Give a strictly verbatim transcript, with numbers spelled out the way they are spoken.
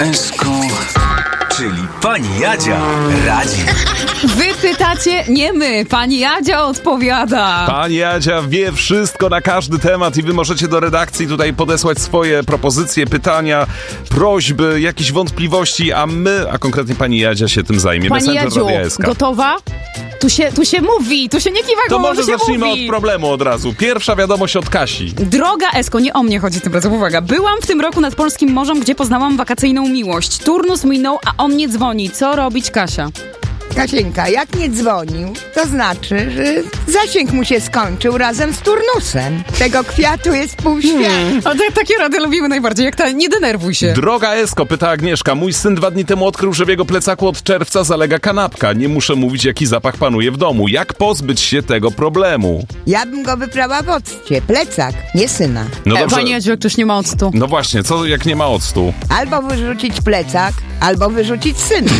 Esko, czyli pani Jadzia radzi. Wy pytacie, nie my. Pani Jadzia odpowiada. Pani Jadzia wie wszystko na każdy temat i wy możecie do redakcji tutaj podesłać swoje propozycje, pytania, prośby, jakieś wątpliwości, a my, a konkretnie pani Jadzia się tym zajmie. Pani Messenger Jadziu, Radia S K. gotowa? Tu się, tu się mówi, tu się nie kiwa To głową, może tu się zacznijmy mówi. od problemu od razu. Pierwsza wiadomość od Kasi. Droga Esko, nie o mnie chodzi tym razem, uwaga. Byłam w tym roku nad Polskim Morzem, gdzie poznałam wakacyjną miłość. Turnus minął, a on nie dzwoni. Co robić, Kasia? Kasieńka, jak nie dzwonił, to znaczy, że zasięg mu się skończył razem z turnusem. Tego kwiatu jest pół świata. Hmm. A te, takie rady lubimy najbardziej, jak ta, nie denerwuj się. Droga Esko, pyta Agnieszka. Mój syn dwa dni temu odkrył, że w jego plecaku od czerwca zalega kanapka. Nie muszę mówić, jaki zapach panuje w domu. Jak pozbyć się tego problemu? Ja bym go wyprała w occie. Plecak, nie syna. No E, dobrze. Pani Jadziu, jak ktoś nie ma octu. No właśnie, co jak nie ma octu? Albo wyrzucić plecak, albo wyrzucić syna.